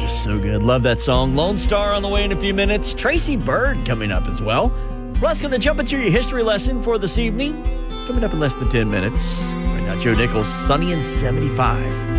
just so good. Love that song. Lone Star on the way in a few minutes. Tracy Bird coming up as well. Plus, going to jump into your history lesson for this evening. Coming up in less than 10 minutes. Right now, Joe Nichols, Sunny and 75.